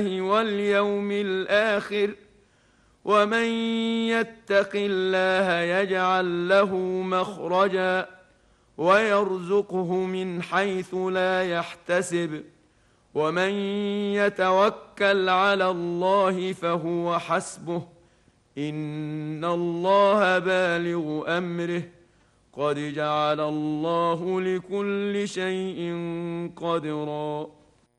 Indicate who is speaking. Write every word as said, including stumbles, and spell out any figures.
Speaker 1: واليوم الآخر، ومن يتق الله يجعل له مخرجا ويرزقه من حيث لا يحتسب، ومن يتوكل على الله فهو حسبه، إن الله بالغ أمره، قد جعل الله لكل شيء قدرا.